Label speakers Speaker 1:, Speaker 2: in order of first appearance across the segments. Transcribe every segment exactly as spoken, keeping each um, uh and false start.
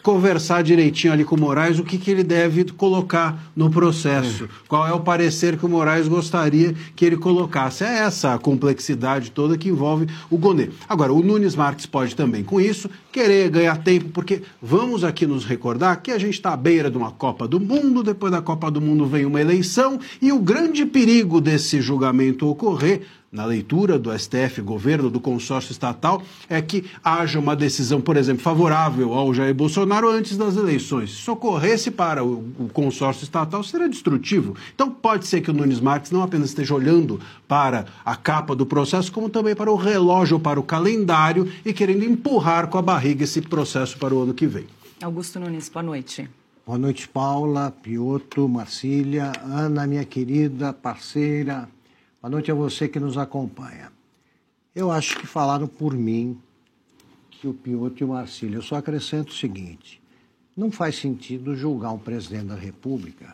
Speaker 1: conversar direitinho ali com o Moraes o que, que ele deve colocar no processo, é. qual é o parecer que o Moraes gostaria que ele colocasse. É essa a complexidade toda que envolve o Gonê. Agora, o Nunes Marques pode também, com isso, querer ganhar tempo, porque vamos aqui nos recordar que a gente está à beira de uma Copa do Mundo, depois da Copa do Mundo vem uma eleição, e o grande perigo desse julgamento ocorrer, na leitura do S T F, governo, do consórcio estatal, é que haja uma decisão, por exemplo, favorável ao Jair Bolsonaro antes das eleições. Se ocorresse para o, o consórcio estatal, seria destrutivo. Então pode ser que o Nunes Marques não apenas esteja olhando para a capa do processo, como também para o relógio, para o calendário e querendo empurrar com a barriga esse processo para o ano que vem.
Speaker 2: Augusto Nunes, boa noite.
Speaker 3: Boa noite, Paula, Piotr, Marcília, Ana, minha querida parceira. Boa noite a você que nos acompanha. Eu acho que falaram por mim, que o Piotr e o Marcília. Eu só acrescento o seguinte: não faz sentido julgar um presidente da República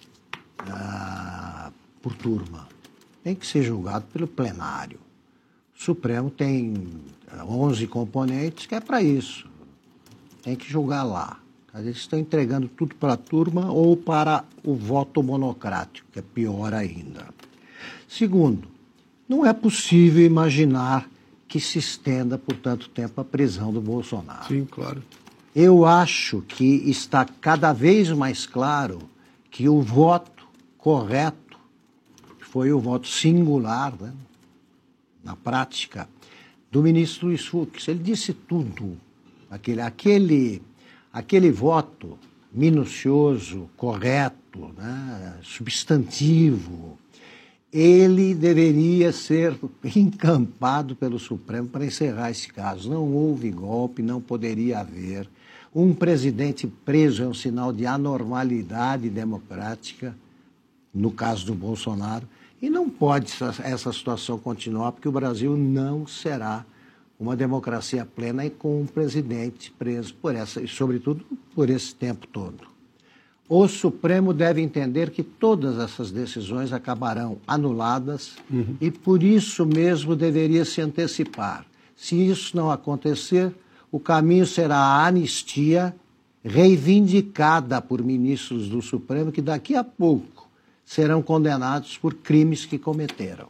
Speaker 3: ah, por turma. Tem que ser julgado pelo plenário. O Supremo tem onze componentes, que é para isso. Tem que julgar lá. Eles estão entregando tudo para a turma ou para o voto monocrático, que é pior ainda. Segundo, não é possível imaginar que se estenda por tanto tempo a prisão do Bolsonaro.
Speaker 1: Sim, claro.
Speaker 3: Eu acho que está cada vez mais claro que o voto correto foi o voto singular, né, na prática, do ministro Luiz Fux. Ele disse tudo. Aquele, aquele, aquele voto minucioso, correto, né, substantivo, ele deveria ser encampado pelo Supremo para encerrar esse caso. Não houve golpe, não poderia haver. Um presidente preso é um sinal de anormalidade democrática, no caso do Bolsonaro, e não pode essa situação continuar, porque o Brasil não será uma democracia plena e com um presidente preso por essa, e sobretudo por esse tempo todo. O Supremo deve entender que todas essas decisões acabarão anuladas uhum. e por isso mesmo deveria se antecipar. Se isso não acontecer, o caminho será a anistia reivindicada por ministros do Supremo que daqui a pouco serão condenados por crimes que cometeram.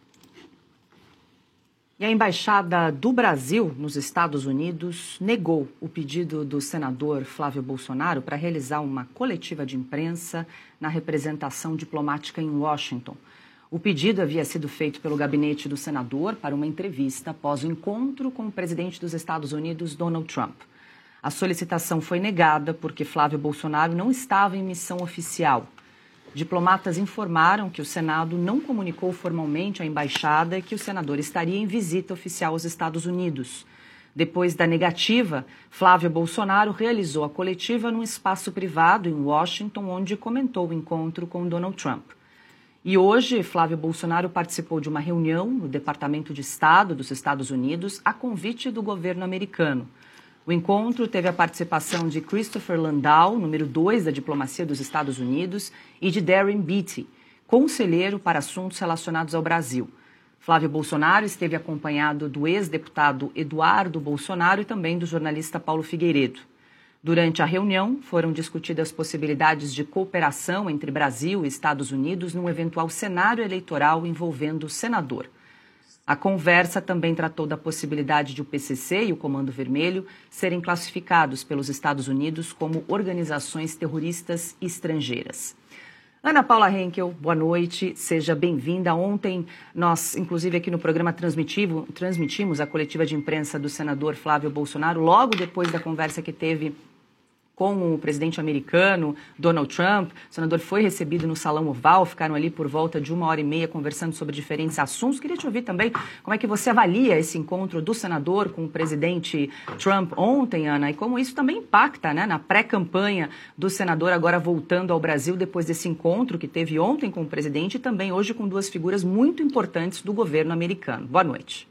Speaker 2: E a Embaixada do Brasil nos Estados Unidos negou o pedido do senador Flávio Bolsonaro para realizar uma coletiva de imprensa na representação diplomática em Washington. O pedido havia sido feito pelo gabinete do senador para uma entrevista após o encontro com o presidente dos Estados Unidos, Donald Trump. A solicitação foi negada porque Flávio Bolsonaro não estava em missão oficial. Diplomatas informaram que o Senado não comunicou formalmente à embaixada e que o senador estaria em visita oficial aos Estados Unidos. Depois da negativa, Flávio Bolsonaro realizou a coletiva num espaço privado em Washington, onde comentou o encontro com Donald Trump. E hoje, Flávio Bolsonaro participou de uma reunião no Departamento de Estado dos Estados Unidos a convite do governo americano. O encontro teve a participação de Christopher Landau, número dois da diplomacia dos Estados Unidos, e de Darren Beatty, conselheiro para assuntos relacionados ao Brasil. Flávio Bolsonaro esteve acompanhado do ex-deputado Eduardo Bolsonaro e também do jornalista Paulo Figueiredo. Durante a reunião, foram discutidas possibilidades de cooperação entre Brasil e Estados Unidos num eventual cenário eleitoral envolvendo o senador. A conversa também tratou da possibilidade de o P C C e o Comando Vermelho serem classificados pelos Estados Unidos como organizações terroristas estrangeiras. Ana Paula Henkel, boa noite, seja bem-vinda. Ontem nós, inclusive aqui no programa, transmitimos a coletiva de imprensa do senador Flávio Bolsonaro, logo depois da conversa que teve com o presidente americano, Donald Trump. O senador foi recebido no Salão Oval, ficaram ali por volta de uma hora e meia conversando sobre diferentes assuntos. Queria te ouvir também como é que você avalia esse encontro do senador com o presidente Trump ontem, Ana, e como isso também impacta, né, na pré-campanha do senador agora voltando ao Brasil depois desse encontro que teve ontem com o presidente e também hoje com duas figuras muito importantes do governo americano. Boa noite.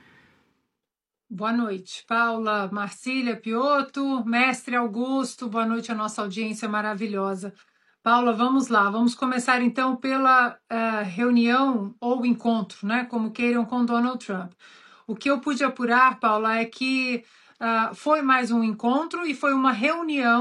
Speaker 4: Boa noite, Paula, Marcília, Piotr, mestre Augusto, boa noite à nossa audiência maravilhosa. Paula, vamos lá, vamos começar então pela uh, reunião ou encontro, né, como queiram, com Donald Trump. O que eu pude apurar, Paula, é que uh, foi mais um encontro e foi uma reunião